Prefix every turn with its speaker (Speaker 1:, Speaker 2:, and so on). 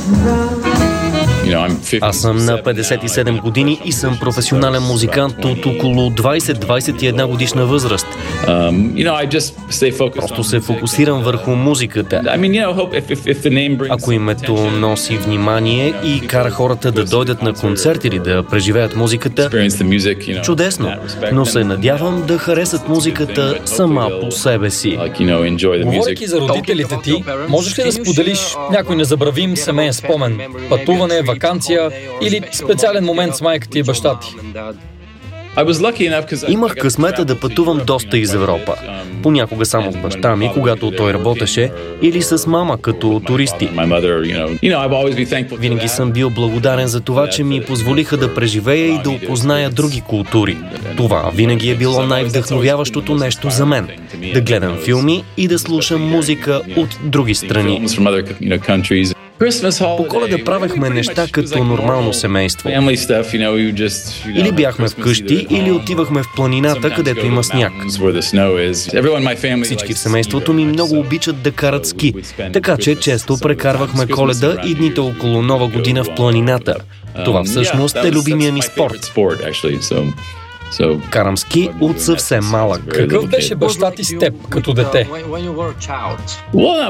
Speaker 1: Аз съм на 57 години и съм професионален музикант от около 20-21 годишна възраст. Просто се фокусирам върху музиката. Ако името носи внимание и кара хората да дойдат на концерт или да преживеят музиката, чудесно, но се надявам да харесат музиката сама по себе си.
Speaker 2: Говорейки за родителите ти, можеш ли да споделиш някой незабравим семейен спомен? Пътуване, ваканция или специален момент с майка ти и баща ти?
Speaker 1: Имах късмета да пътувам доста из Европа. Понякога само с баща ми, когато той работеше, или с мама като туристи. Винаги съм бил благодарен за това, че ми позволиха да преживея и да опозная други култури. Това винаги е било най-вдъхновяващото нещо за мен. Да гледам филми и да слушам музика от други страни. По Коледа правехме неща като нормално семейство. Или бяхме вкъщи, или отивахме в планината, където има сняг. Всички в семейството ми много обичат да карат ски, така че често прекарвахме Коледа и дните около Нова година в планината. Това всъщност е любимия ми спорт. Карам ски от съвсем малък.
Speaker 2: Какъв беше баща ти с теб като дете?